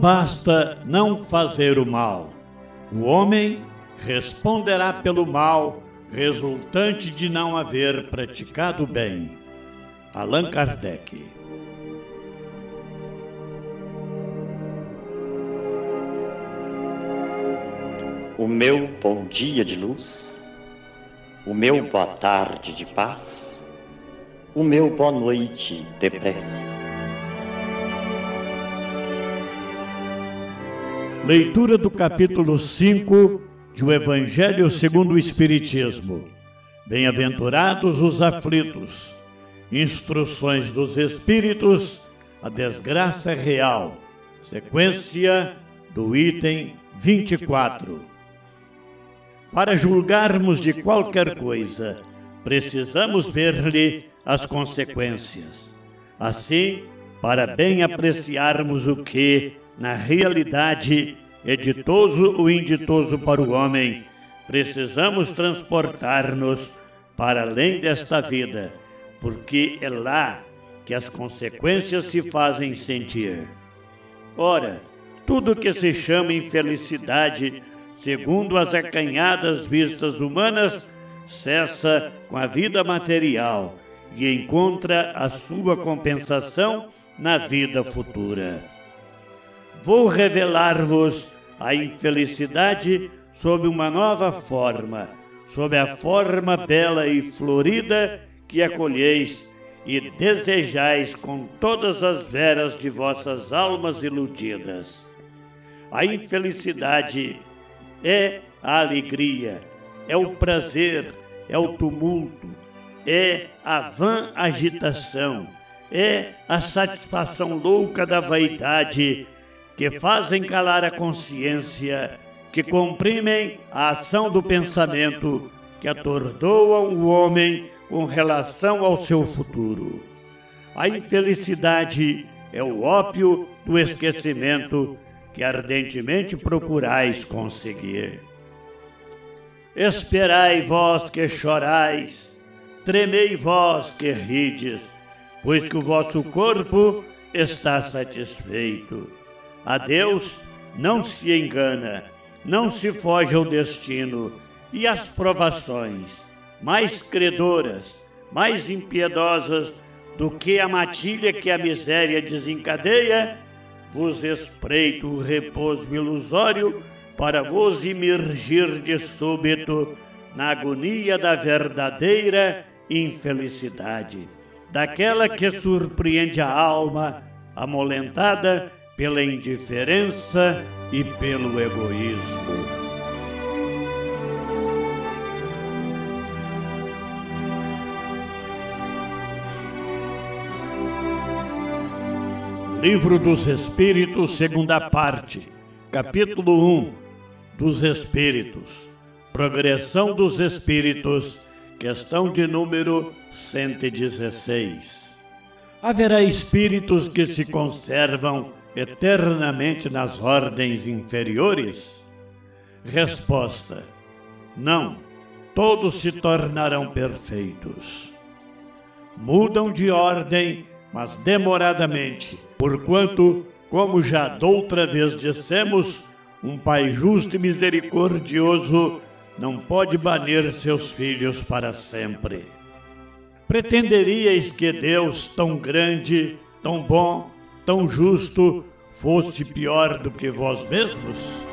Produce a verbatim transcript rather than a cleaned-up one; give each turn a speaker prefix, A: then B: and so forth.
A: Basta não fazer o mal. O homem responderá pelo mal resultante de não haver praticado o bem. Allan Kardec.
B: O meu bom dia de luz, o meu boa tarde de paz, o meu boa noite de prece.
A: Leitura do capítulo cinco do Evangelho segundo o Espiritismo. Bem-aventurados os aflitos. Instruções dos Espíritos, a desgraça real. Sequência do item vinte e quatro. Para julgarmos de qualquer coisa, precisamos ver-lhe as consequências. Assim, para bem apreciarmos o que, na realidade, é ditoso ou inditoso para o homem, precisamos transportar-nos para além desta vida, porque é lá que as consequências se fazem sentir. Ora, tudo que se chama infelicidade, segundo as acanhadas vistas humanas, cessa com a vida material e encontra a sua compensação na vida futura. Vou revelar-vos a infelicidade sob uma nova forma, sob a forma bela e florida que acolheis e desejais com todas as veras de vossas almas iludidas. A infelicidade é a alegria, é o prazer, é o tumulto, é a vã agitação, é a satisfação louca da vaidade que fazem calar a consciência, que comprimem a ação do pensamento, que atordoam o homem com relação ao seu futuro. A infelicidade é o ópio do esquecimento que ardentemente procurais conseguir. Esperai vós que chorais, tremei vós que rides, pois que o vosso corpo está satisfeito. A Deus não se engana, não se foge ao destino, e as provações, mais credoras, mais impiedosas do que a matilha que a miséria desencadeia, vos espreito o repouso ilusório para vos imergir de súbito na agonia da verdadeira infelicidade, daquela que surpreende a alma amolentada pela indiferença e pelo egoísmo. Livro dos Espíritos, segunda parte, capítulo um, dos Espíritos, Progressão dos Espíritos, questão de número cento e dezesseis. Haverá espíritos que se conservam eternamente nas ordens inferiores? Resposta: não, todos se tornarão perfeitos. Mudam de ordem, mas demoradamente, porquanto, como já doutra vez dissemos, um Pai justo e misericordioso não pode banir seus filhos para sempre. Pretenderíeis que Deus, tão grande, tão bom, tão justo, fosse pior do que vós mesmos?